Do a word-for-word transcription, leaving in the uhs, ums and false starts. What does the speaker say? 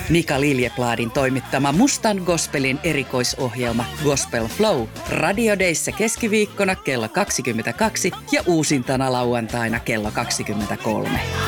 Mika Liljepladin toimittama Mustan gospelin erikoisohjelma Gospel Flow Radio Dayssä keskiviikkona kello kaksikymmentäkaksi ja uusintana lauantaina kello kaksikymmentäkolme.